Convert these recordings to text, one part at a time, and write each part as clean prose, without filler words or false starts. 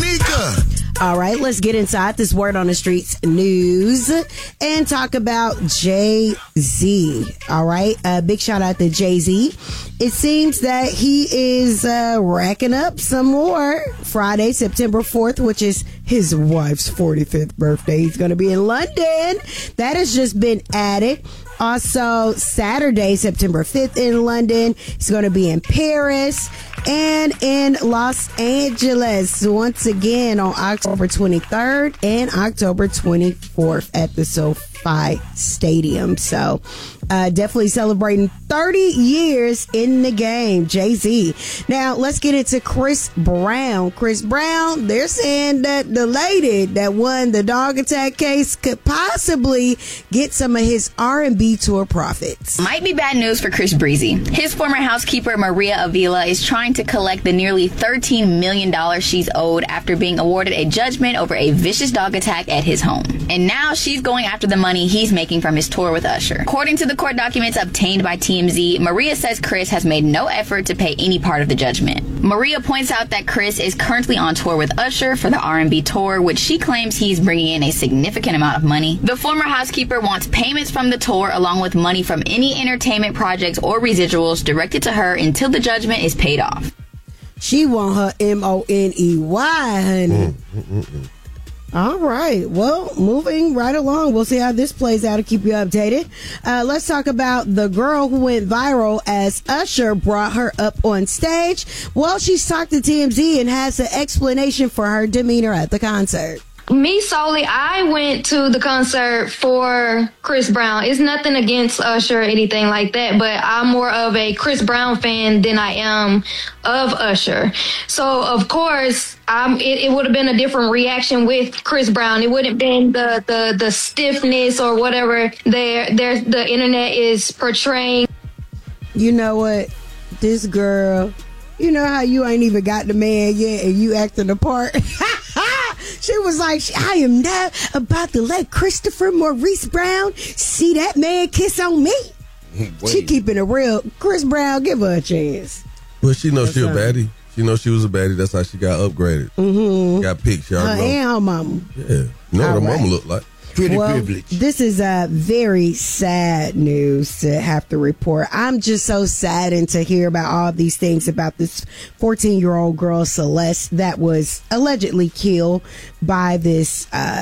Shanika. All right, let's get inside this Word on the Streets news and talk about Jay-Z. All right, big shout out to Jay-Z. It seems that he is racking up some more. Friday, September 4th, which is his wife's 45th birthday. He's going to be in London. That has just been added. Also, Saturday, September 5th in London. He's going to be in Paris and in Los Angeles once again on October 23rd and October 24th at the SoFi Stadium. So, definitely celebrating 30 years in the game, Jay-Z. Now, let's get into Chris Brown. Chris Brown, they're saying that the lady that won the dog attack case could possibly get some of his R&B tour profits. Might be bad news for Chris Breezy. His former housekeeper, Maria Avila, is trying to collect the nearly $13 million she's owed after being awarded a judgment over a vicious dog attack at his home. And now she's going after the money he's making from his tour with Usher. According to the court documents obtained by TMZ, Maria says Chris has made no effort to pay any part of the judgment. Maria points out that Chris is currently on tour with Usher for the R&B tour, which she claims he's bringing in a significant amount of money. The former housekeeper wants payments from the tour along with money from any entertainment projects or residuals directed to her until the judgment is paid off. She want her MONEY, honey. All right. Well, moving right along. We'll see how this plays out to keep you updated. Let's talk about the girl who went viral as Usher brought her up on stage. Well, she's talked to TMZ and has an explanation for her demeanor at the concert. Me solely, I went to the concert for Chris Brown. It's nothing against Usher or anything like that, but I'm more of a Chris Brown fan than I am of Usher. So, of course, it would have been a different reaction with Chris Brown. It wouldn't have been the stiffness or whatever the internet is portraying. You know what? This girl, you know how you ain't even got the man yet and you acting the part? She was like, I am not about to let Christopher Maurice Brown see that man kiss on me. Wait. She keeping it real. Chris Brown, give her a chance. Well, she knows she a baddie. She knows she was a baddie. That's how she got upgraded. Mm-hmm. Got picked. She already and her mama. Yeah. You know what her mama looked like. Pretty privileged. This is very sad news to have to report. I'm just so saddened to hear about all these things about this 14-year-old girl, Celeste, that was allegedly killed by this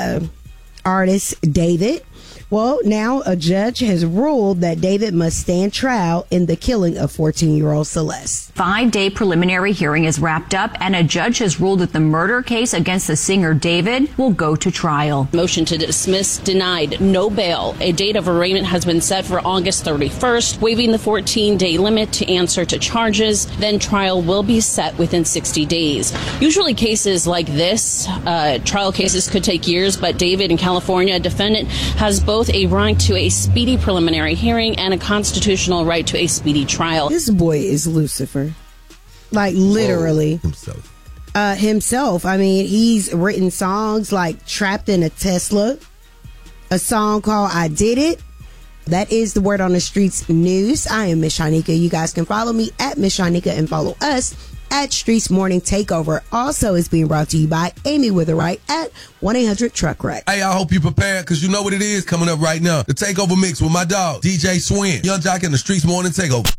artist, David. Well, now a judge has ruled that David must stand trial in the killing of 14-year-old Celeste. 5-day preliminary hearing is wrapped up, and a judge has ruled that the murder case against the singer David will go to trial. Motion to dismiss denied. No bail. A date of arraignment has been set for August 31st, waiving the 14-day limit to answer to charges. Then trial will be set within 60 days. Usually cases like this, trial cases could take years, but David in California, a defendant, has both a right to a speedy preliminary hearing and a constitutional right to a speedy trial. This boy is Lucifer. Like, literally. Himself. I mean, he's written songs like Trapped in a Tesla, a song called I Did It. That is the Word on the Streets news. I am Miss Shanika. You guys can follow me at Miss Shanika and follow us at Streets Morning Takeover. Also is being brought to you by Amy Witherite at 1-800-TRUCK-WRECK. Hey, I hope you prepared, because you know what it is coming up right now. The Takeover Mix with my dog, DJ Swin. Young Jock in the Streets Morning Takeover.